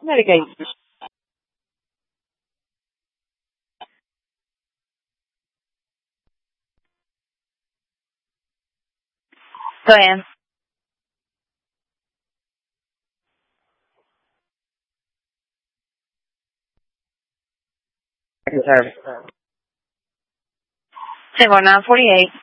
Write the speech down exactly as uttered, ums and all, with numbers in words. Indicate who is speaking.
Speaker 1: Medicaid.
Speaker 2: Go ahead.
Speaker 1: Service.
Speaker 2: Two one nine forty eight.